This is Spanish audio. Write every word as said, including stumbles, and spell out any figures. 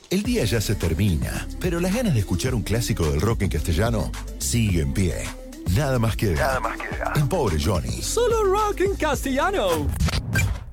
El día ya se termina, pero las ganas de escuchar un clásico del rock en castellano sigue en pie. Nada más queda. Nada más queda. En Pobre Johnny. Solo rock en castellano.